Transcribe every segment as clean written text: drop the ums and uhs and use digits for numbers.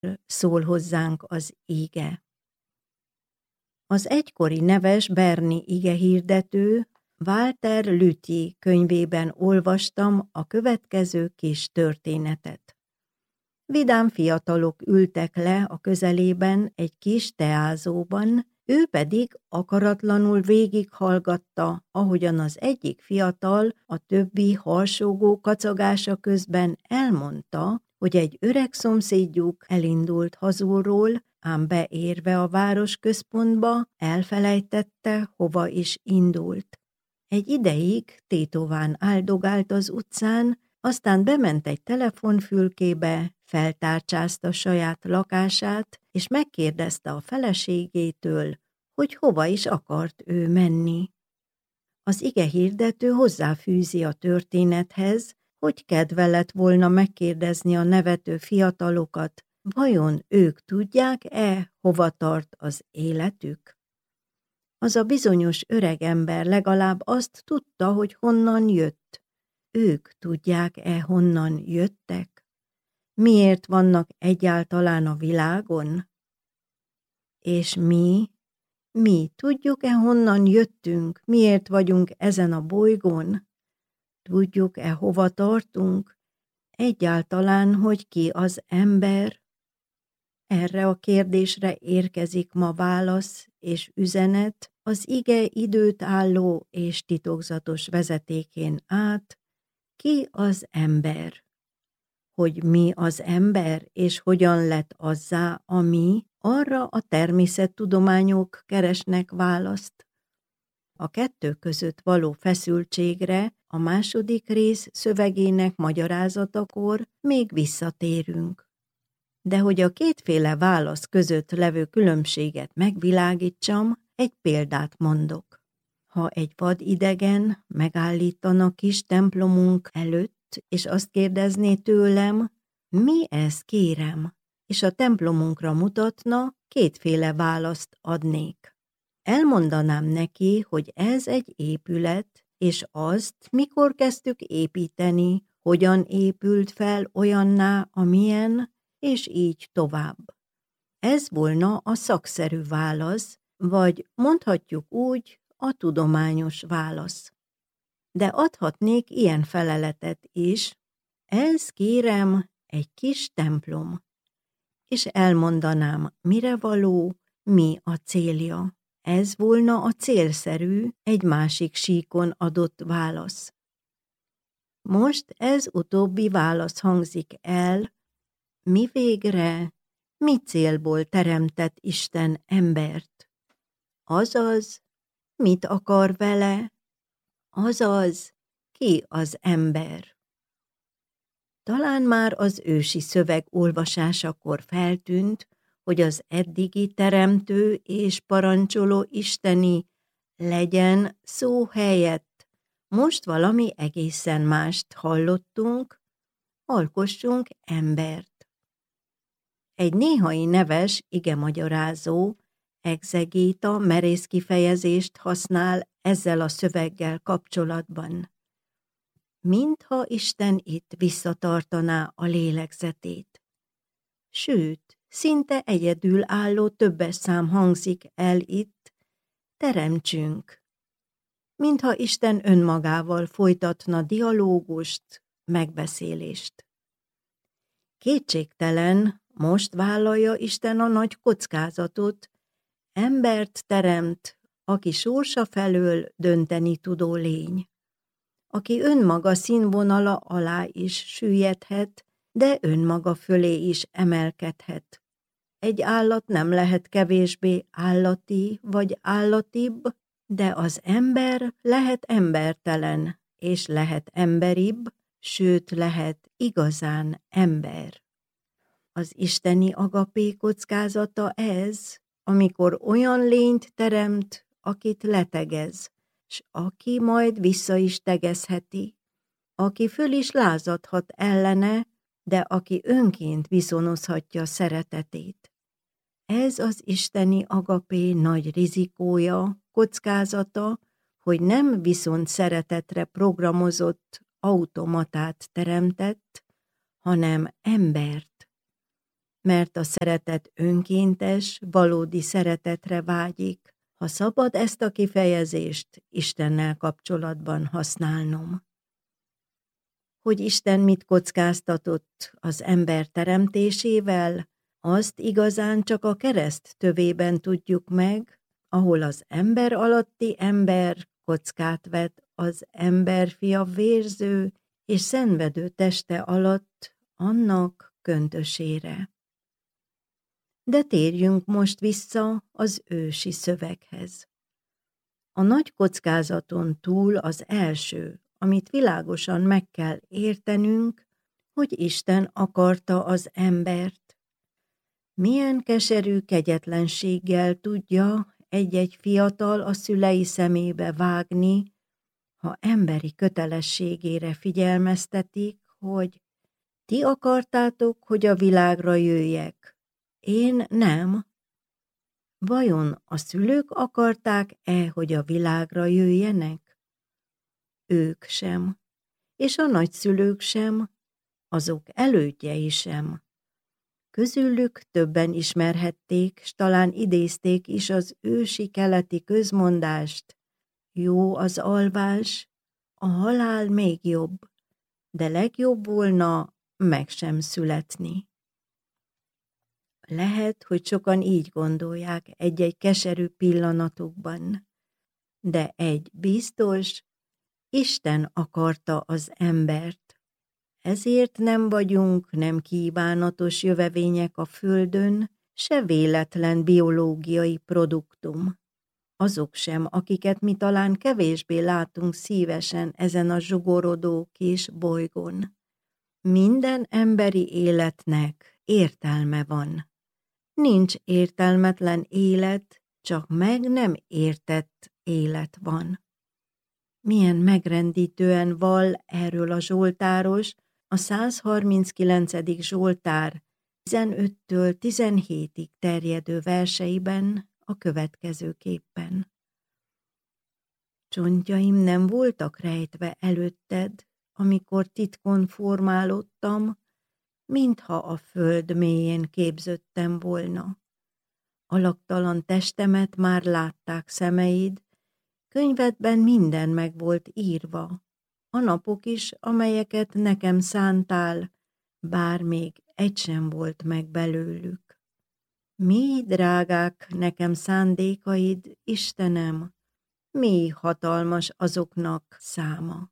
szól hozzánk az íge. Az egykori neves berni igehirdető Walter Lüthi könyvében olvastam a következő kis történetet. Vidám fiatalok ültek le a közelében egy kis teázóban, ő pedig akaratlanul végighallgatta, ahogyan az egyik fiatal a többi harsogó kacagása közben elmondta, hogy egy öreg szomszédjuk elindult hazulról, ám beérve a városközpontba elfelejtette, hova is indult. Egy ideig tétován áldogált az utcán, aztán bement egy telefonfülkébe, feltárcsázta saját lakását, és megkérdezte a feleségétől, hogy hova is akart ő menni. Az igehirdető hozzáfűzi a történethez, hogy kedve lett volna megkérdezni a nevető fiatalokat, vajon ők tudják-e, hova tart az életük? Az a bizonyos öreg ember legalább azt tudta, hogy honnan jött. Ők tudják-e, honnan jöttek? Miért vannak egyáltalán a világon? És mi tudjuk-e, honnan jöttünk, miért vagyunk ezen a bolygón? Tudjuk-e, hova tartunk? Egyáltalán, hogy ki az ember? Erre a kérdésre érkezik ma válasz és üzenet az ige időt álló és titokzatos vezetékén át, ki az ember? Hogy mi az ember, és hogyan lett azzá, ami, arra a természettudományok keresnek választ. A kettő között való feszültségre a második rész szövegének magyarázatakor még visszatérünk. De hogy a kétféle válasz között levő különbséget megvilágítsam, egy példát mondok. Ha egy vadidegen megállítana kis templomunk előtt, és azt kérdezné tőlem, mi ez, kérem, és a templomunkra mutatna, kétféle választ adnék. Elmondanám neki, hogy ez egy épület, és azt, mikor kezdtük építeni, hogyan épült fel olyanná, amilyen, és így tovább. Ez volna a szakszerű válasz, vagy mondhatjuk úgy, a tudományos válasz. De adhatnék ilyen feleletet is, ez, kérem, egy kis templom, és elmondanám, mire való, mi a célja. Ez volna a célszerű, egy másik síkon adott válasz. Most ez utóbbi válasz hangzik el, mi végre, mi célból teremtett Isten embert? Azaz, mit akar vele? Azaz, ki az ember? Talán már az ősi szöveg olvasásakor feltűnt, hogy az eddigi teremtő és parancsoló isteni legyen szó helyett most valami egészen mást hallottunk, alkossunk embert. Egy néhai neves igemagyarázó, egzegéta merész kifejezést használ ezzel a szöveggel kapcsolatban. Mintha Isten itt visszatartaná a lélegzetét. Sőt, szinte egyedül álló többes szám hangzik el itt, teremtsünk. Mintha Isten önmagával folytatna dialógust, megbeszélést. Kétségtelen, most vállalja Isten a nagy kockázatot, embert teremt, aki sorsa felől dönteni tudó lény, aki önmaga színvonala alá is süllyedhet, de önmaga fölé is emelkedhet. Egy állat nem lehet kevésbé állati vagy állatibb, de az ember lehet embertelen, és lehet emberibb, sőt lehet igazán ember. Az isteni agapé kockázata ez, amikor olyan lényt teremt, akit letegez, s aki majd vissza is tegezheti, aki föl is lázadhat ellene, de aki önként viszonozhatja szeretetét. Ez az isteni agapé nagy rizikója, kockázata, hogy nem viszont szeretetre programozott automatát teremtett, hanem embert. mert a szeretet önkéntes, valódi szeretetre vágyik, ha szabad ezt a kifejezést Istennel kapcsolatban használnom. Hogy Isten mit kockáztatott az ember teremtésével, azt igazán csak a kereszt tövében tudjuk meg, ahol az ember alatti ember kockát vet az emberfia vérző és szenvedő teste alatt annak köntösére. De térjünk most vissza az ősi szöveghez. A nagy kockázaton túl az első, amit világosan meg kell értenünk, hogy Isten akarta az embert. Milyen keserű kegyetlenséggel tudja egy-egy fiatal a szülei szemébe vágni, ha emberi kötelességére figyelmeztetik, hogy ti akartátok, hogy a világra jöjjek, én nem. Vajon a szülők akarták-e, hogy a világra jöjjenek? Ők sem, és a nagyszülők sem, azok elődjei sem. Közülük többen ismerhették, s talán idézték is az ősi keleti közmondást: jó az alvás, a halál még jobb, de legjobb volna meg sem születni. Lehet, hogy sokan így gondolják egy-egy keserű pillanatukban, de egy biztos, Isten akarta az embert. Ezért nem vagyunk nem kívánatos jövevények a földön, se véletlen biológiai produktum. Azok sem, akiket mi talán kevésbé látunk szívesen ezen a zsugorodó kis bolygón. Minden emberi életnek értelme van. Nincs értelmetlen élet, csak meg nem értett élet van. Milyen megrendítően vall erről a zsoltáros a 139. Zsoltár 15-től 17-ig terjedő verseiben a következőképpen. Csontjaim nem voltak rejtve előtted, amikor titkon formálódtam, mintha a föld mélyén képződtem volna. Alaktalan testemet már látták szemeid, könyvedben minden meg volt írva, a napok is, amelyeket nekem szántál, bár még egy sem volt meg belőlük. Mi drágák nekem szándékaid, Istenem, mi hatalmas azoknak száma.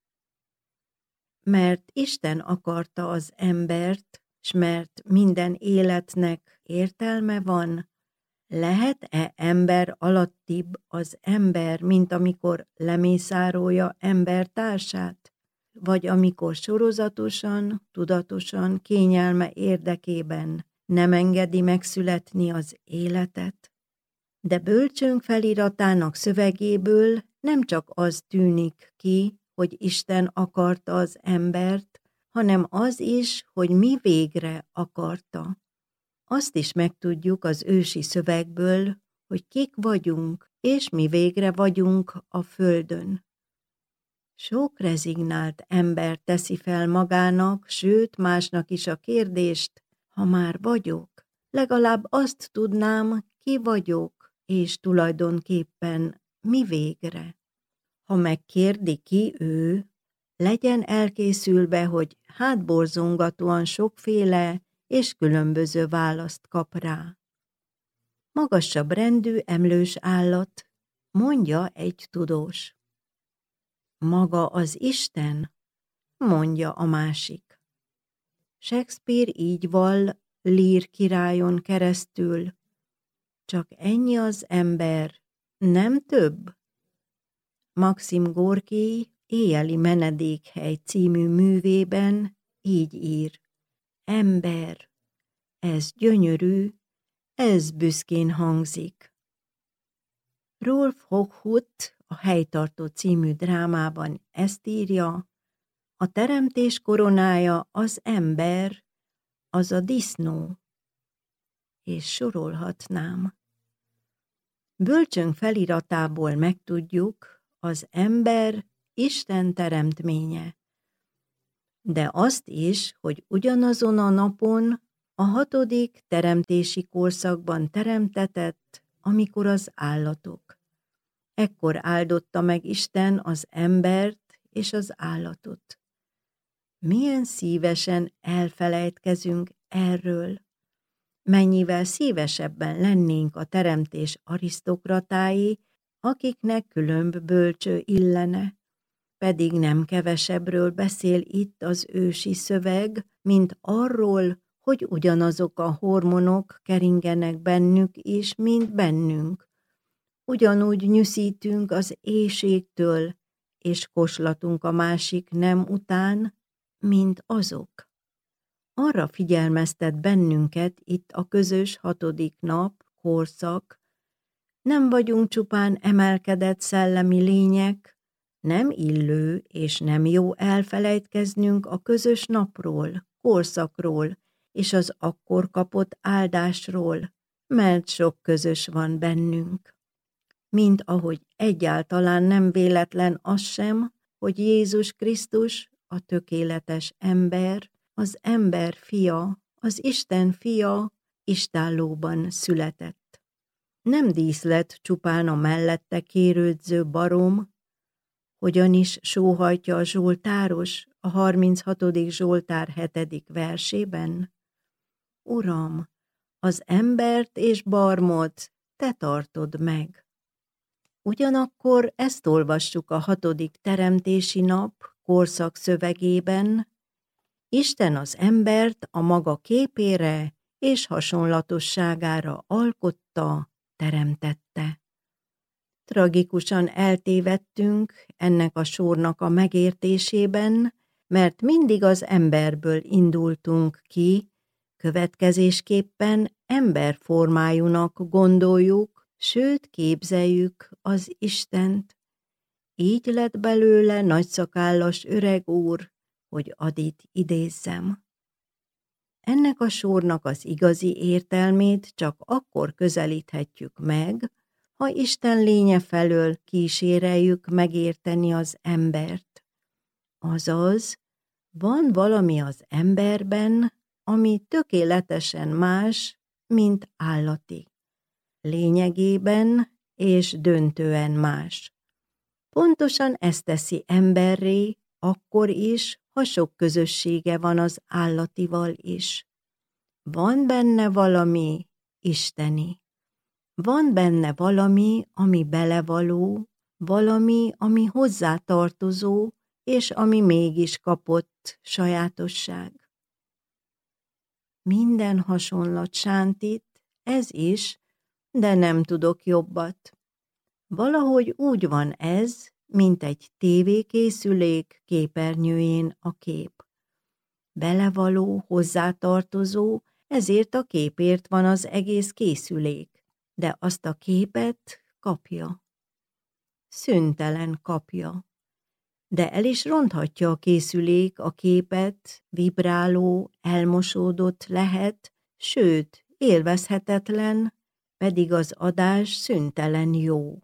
Mert Isten akarta az embert, s mert minden életnek értelme van, lehet-e ember alattibb az ember, mint amikor lemészárolja embertársát? Vagy amikor sorozatosan, tudatosan, kényelme érdekében nem engedi megszületni az életet? De bölcsőnk feliratának szövegéből nem csak az tűnik ki, hogy Isten akarta az embert, hanem az is, hogy mi végre akarta. Azt is megtudjuk az ősi szövegből, hogy kik vagyunk, és mi végre vagyunk a földön. Sok rezignált ember teszi fel magának, sőt másnak is a kérdést, ha már vagyok, legalább azt tudnám, ki vagyok, és tulajdonképpen mi végre. Ha megkérdi ki ő, legyen elkészülve, hogy hátborzongatóan sokféle és különböző választ kap rá. Magasabb rendű emlős állat, mondja egy tudós. Maga az Isten, mondja a másik. Shakespeare így vall Lear királyon keresztül. Csak ennyi az ember, nem több? Maxim Gorki Éjjeli menedékhely című művében így ír. Ember, ez gyönyörű, ez büszkén hangzik. Rolf Hochhuth a Helytartó című drámában ezt írja, a teremtés koronája az ember, az a disznó, és sorolhatnám. Bölcsönk feliratából megtudjuk, az ember Isten teremtménye, de azt is, hogy ugyanazon a napon A 6. teremtési korszakban teremtetett, amikor az állatok. Ekkor áldotta meg Isten az embert és az állatot. Milyen szívesen elfelejtkezünk erről. Mennyivel szívesebben lennénk a teremtés arisztokratái, akiknek különb bölcső illene, pedig nem kevesebbről beszél itt az ősi szöveg, mint arról, hogy ugyanazok a hormonok keringenek bennük is, mint bennünk. Ugyanúgy nyűszítünk az éhségtől, és koslatunk a másik nem után, mint azok. Arra figyelmeztet bennünket itt a közös 6. nap, korszak, nem vagyunk csupán emelkedett szellemi lények, nem illő és nem jó elfelejtkeznünk a közös napról, korszakról és az akkor kapott áldásról, mert sok közös van bennünk. Mint ahogy egyáltalán nem véletlen az sem, hogy Jézus Krisztus, a tökéletes ember, az ember fia, az Isten fia istállóban született. Nem díszlet csupán a mellette kérődző barom, hogyan is sóhajtja a zsoltáros a 36. Zsoltár 7. versében. Uram, az embert és barmot te tartod meg. Ugyanakkor ezt olvassuk a 6. teremtési nap korszak szövegében, Isten az embert a maga képére és hasonlatosságára alkotta, teremtette. Tragikusan eltévedtünk ennek a sornak a megértésében, mert mindig az emberből indultunk ki, következésképpen emberformájúnak gondoljuk, sőt képzeljük az Istent. Így lett belőle nagyszakállas öreg úr, hogy Adit idézzem. Ennek a sornak az igazi értelmét csak akkor közelíthetjük meg, ha Isten lénye felől kíséreljük megérteni az embert. Azaz, van valami az emberben, ami tökéletesen más, mint állati. Lényegében és döntően más. Pontosan ezt teszi emberré, akkor is, ha sok közössége van az állatival is. Van benne valami isteni. Van benne valami, ami belevaló, valami, ami hozzátartozó, és ami mégis kapott sajátosság. Minden hasonlat sántít, ez is, de nem tudok jobbat. Valahogy úgy van ez, mint egy tévékészülék képernyőjén a kép. Belevaló, hozzátartozó, ezért a képért van az egész készülék, de azt a képet kapja. Szüntelen kapja. De el is ronthatja a készülék a képet, vibráló, elmosódott lehet, sőt, élvezhetetlen, pedig az adás szüntelen jó.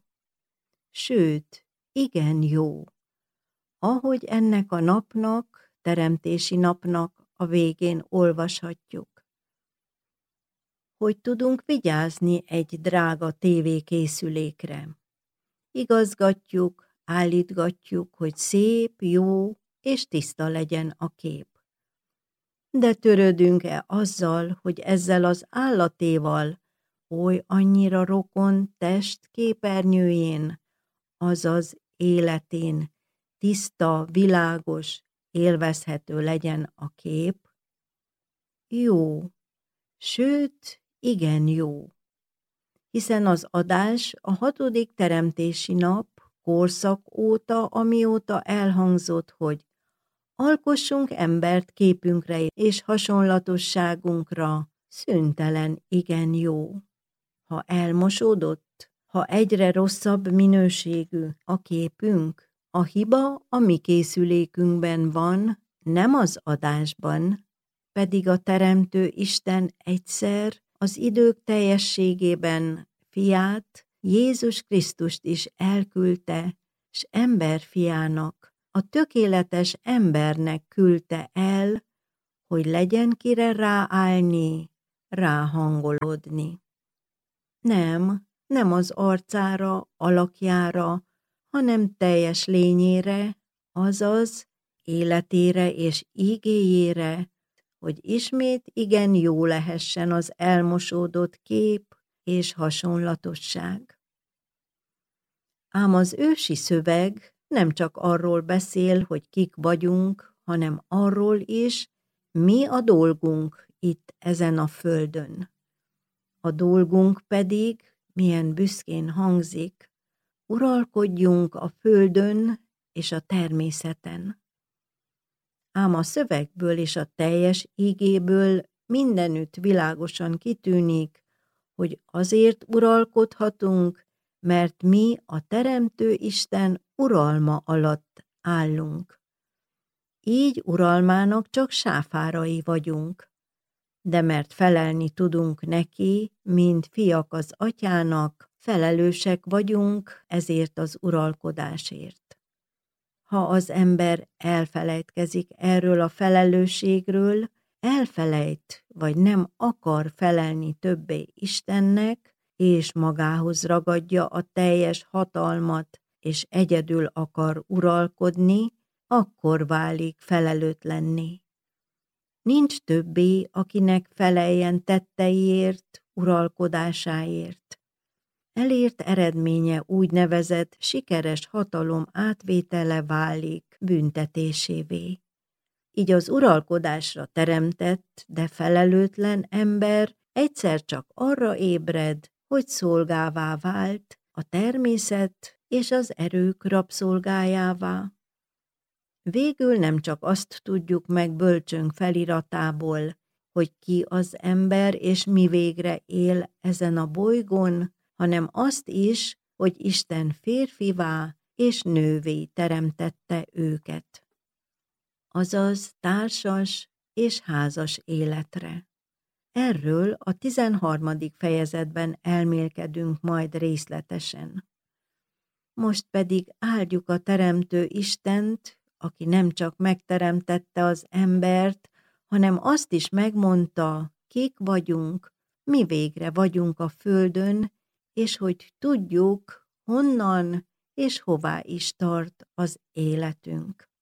Sőt, igen jó. Ahogy ennek a napnak, teremtési napnak a végén olvashatjuk. Hogy tudunk vigyázni egy drága tévékészülékre. Igazgatjuk, állítgatjuk, hogy szép, jó és tiszta legyen a kép. De törődünk-e azzal, hogy ezzel az állatéval oly annyira rokon test képernyőjén, azaz életén tiszta, világos, élvezhető legyen a kép? Jó, sőt, igen jó. Hiszen az adás a 6. teremtési nap korszak óta, amióta elhangzott, hogy alkossunk embert képünkre és hasonlatosságunkra, szüntelen igen jó. Ha elmosódott, ha egyre rosszabb minőségű a képünk, a hiba a mi készülékünkben van, nem az adásban, pedig a Teremtő Isten egyszer az idők teljességében fiát, Jézus Krisztust is elküldte, s emberfiának, a tökéletes embernek küldte el, hogy legyen kire ráállni, ráhangolódni. Nem az arcára, alakjára, hanem teljes lényére, azaz életére és ígéjére, hogy ismét igen jó lehessen az elmosódott kép és hasonlatosság. Ám az ősi szöveg nem csak arról beszél, hogy kik vagyunk, hanem arról is, mi a dolgunk itt ezen a földön. A dolgunk pedig, milyen büszkén hangzik, uralkodjunk a földön és a természeten. Ám a szövegből és a teljes ígéből mindenütt világosan kitűnik, hogy azért uralkodhatunk, mert mi a Teremtő Isten uralma alatt állunk. Így uralmának csak sáfárai vagyunk, de mert felelni tudunk neki, mint fiak az atyának, felelősek vagyunk ezért az uralkodásért. Ha az ember elfelejtkezik erről a felelősségről, elfelejt vagy nem akar felelni többé Istennek, és magához ragadja a teljes hatalmat, és egyedül akar uralkodni, akkor válik felelőtlenné. Nincs többé, akinek feleljen tetteiért, uralkodásáért. Elért eredménye úgynevezett sikeres hatalom átvétele válik büntetésévé. Így az uralkodásra teremtett, de felelőtlen ember egyszer csak arra ébred, hogy szolgává vált, a természet és az erők rabszolgájává. Végül nem csak azt tudjuk meg bölcsönk feliratából, hogy ki az ember és mi végre él ezen a bolygón, hanem azt is, hogy Isten férfivá és nővé teremtette őket. Azaz társas és házas életre. Erről a 13. fejezetben elmélkedünk majd részletesen. Most pedig áldjuk a Teremtő Istent, aki nem csak megteremtette az embert, hanem azt is megmondta, kik vagyunk, mi végre vagyunk a földön, és hogy tudjuk, honnan és hová is tart az életünk.